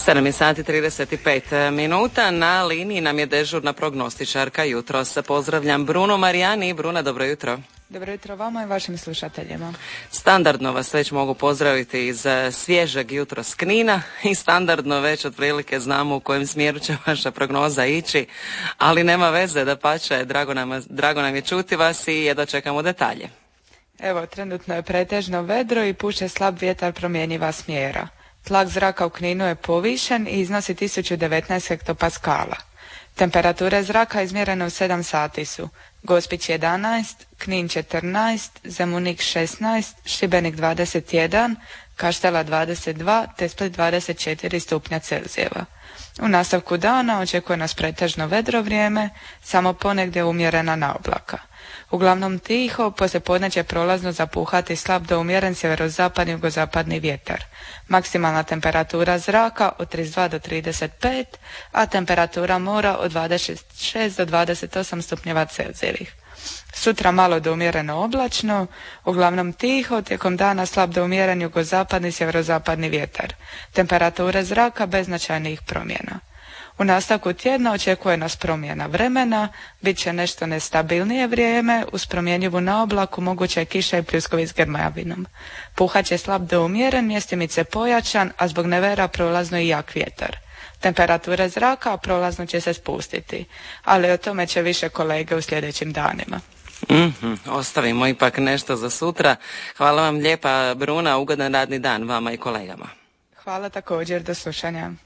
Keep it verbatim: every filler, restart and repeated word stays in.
sedam sati trideset pet minuta. Na liniji nam je dežurna prognostičarka jutros. Pozdravljam Bruno Marijani. Bruna, dobro jutro. Dobro jutro vama i vašim slušateljima. Standardno vas već mogu pozdraviti iz svježeg jutros Knina i standardno već otprilike znamo u kojem smjeru će vaša prognoza ići, ali nema veze, dapače, drago nam, drago nam je čuti vas i jedva čekamo detalje. Evo, trenutno je pretežno vedro i puše slab vjetar promjenjiva smjera. Tlak zraka u Kninu je povišen i iznosi tisuću devetnaest hektopaskala. Temperature zraka izmjerene u sedam sati su Gospić jedanaest, Knin četrnaest, Zemunik šesnaest, Šibenik dvadeset jedan, Kaštela dvadeset dva te Split dvadeset četiri stupnja Celzijeva. U nastavku dana očekuje nas pretežno vedro vrijeme, samo ponegdje umjerena naoblaka. Uglavnom tiho, poslijepodne će prolazno zapuhati slab do umjeren sjeverozapadni jugozapadni vjetar. Maksimalna temperatura zraka od trideset dva do trideset pet, a temperatura mora od dvadeset šest do dvadeset osam stupnjeva Celzijevih. Sutra malo do umjereno oblačno, uglavnom tiho, tijekom dana slab do umjeren jugozapadni sjeverozapadni vjetar. Temperature zraka bez značajnijih promjena. U nastavku tjedna očekuje nas promjena vremena, bit će nešto nestabilnije vrijeme, uz promjenjivu naoblaku moguća je kiša i pljuskovi s grmavinom. Puhat će slab do umjeren, mjestimice pojačan, a zbog nevera prolazno i jak vjetar. Temperature zraka prolazno će se spustiti, ali o tome će više kolege u sljedećim danima. Mm-hmm, ostavimo ipak nešto za sutra. Hvala vam lijepa, Bruna, ugodan radni dan vama i kolegama. Hvala također, do slušanja.